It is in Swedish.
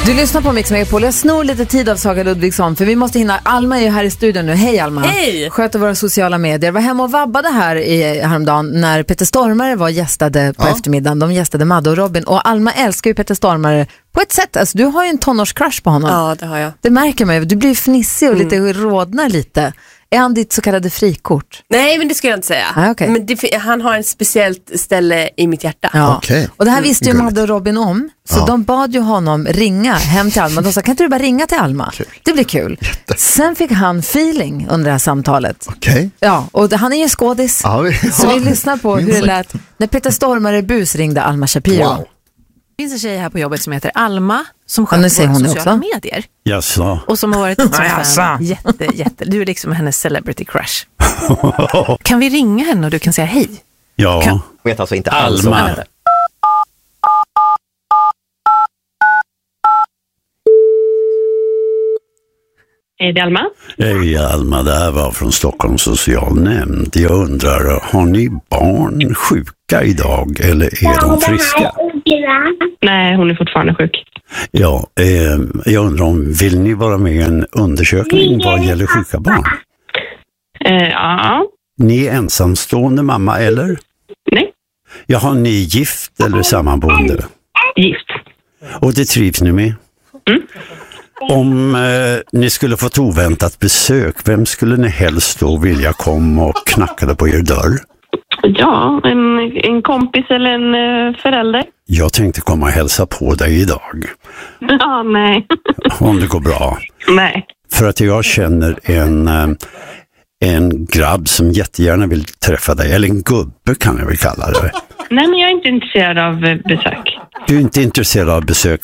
Du lyssnar på Mix Megapol. Jag snor lite tid av Saga Ludvigsson för vi måste hinna. Alma är ju här i studion nu. Hej Alma. Hej. Sköter våra sociala medier. Var hemma och vabbade här häromdagen när Peter Stormare var gästade på eftermiddagen. De gästade Madde och Robin. Och Alma älskar ju Peter Stormare på ett sätt. Alltså, du har ju en tonårscrush på honom. Ja, det har jag. Det märker man ju. Du blir fnissig och lite rådnar lite. Är han ditt så kallade frikort? Nej, men det ska jag inte säga. Okay. Men han har ett speciellt ställe i mitt hjärta. Ja. Okay. Och det här visste ju Madde och Robin om. Så de bad ju honom ringa hem till Alma. De sa, kan inte du bara ringa till Alma? Kul. Det blir kul. Sen fick han feeling under det här samtalet. Okej. Ja, och han är ju skådis. Så vi lyssnar på hur det lät när Peter Stormare bus ringde Alma Shapiro. Wow. Det finns en tjej här på jobbet som heter Alma som sköter våra sociala medier. Jaså. Och som har varit en fan. Jätte. Du är liksom hennes celebrity crush. Kan vi ringa henne och du kan säga hej? Ja. Jag vet alltså inte alls. Alma. Är det Alma? Hej Alma, det här var från Stockholms socialnämnd. Jag undrar, har ni barn sjuka idag eller är de friska? Nej, hon är fortfarande sjuk. Ja, jag undrar om vill ni vara med i en undersökning vad gäller sjuka barn? Ja. Ni är ensamstående mamma eller? Nej. Jaha, ni är gift eller sammanboende? Gift. Och det trivs ni med? Mm. Om ni skulle få ett oväntat besök, vem skulle ni helst då vilja komma och knackade på er dörr? Ja, en kompis eller en förälder. Jag tänkte komma och hälsa på dig idag. Ja, nej. Om det går bra. Nej. För att jag känner en grabb som jättegärna vill träffa dig. Eller en gubbe kan jag väl kalla det. Nej, men jag är inte intresserad av besök. Du är inte intresserad av besök.